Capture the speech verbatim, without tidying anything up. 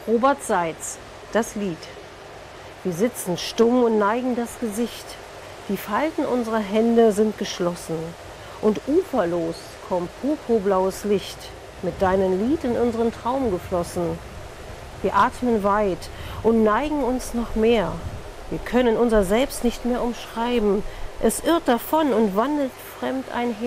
Robert Seitz, das Lied. Wir sitzen stumm und neigen das Gesicht. Die Falten unserer Hände sind geschlossen. Und uferlos kommt purpurblaues Licht, mit deinem Lied in unseren Traum geflossen. Wir atmen weit und neigen uns noch mehr. Wir können unser Selbst nicht mehr umschreiben. Es irrt davon und wandelt fremd einher.